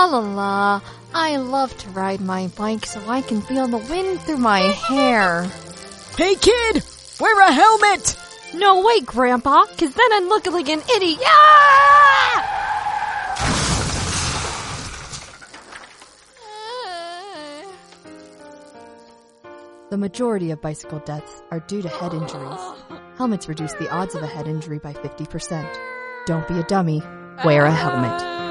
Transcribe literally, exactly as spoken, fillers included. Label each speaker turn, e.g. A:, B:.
A: la la. I love to ride my bike so I can feel the wind through my hair.
B: Hey kid, wear a helmet!
A: No way, Grandpa, cause then I'd look like an idiot. Ah!
C: The majority of bicycle deaths are due to head injuries. Helmets reduce the odds of a head injury by fifty percent. Don't be a dummy. Wear a helmet.